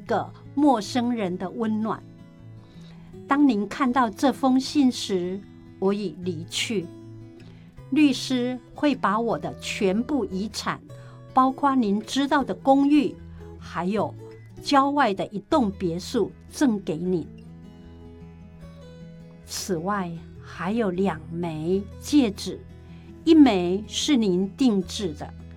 个陌生人的温暖。当您看到这封信时，我已离去。律师会把我的全部遗产，包括您知道的公寓，还有郊外的一栋别墅赠给你。此外，还有2枚戒指，1枚是您定制的，